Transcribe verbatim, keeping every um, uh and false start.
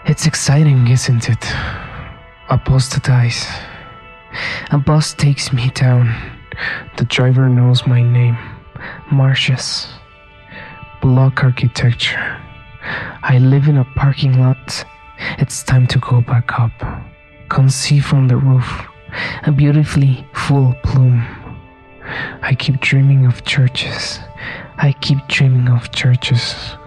It's exciting, isn't it? A bus to dies. A bus takes me down. The driver knows my name. Marshes. Block architecture. I live in a parking lot. It's time to go back up. Can see from the roof a beautifully full plume. I keep dreaming of churches. I keep dreaming of churches.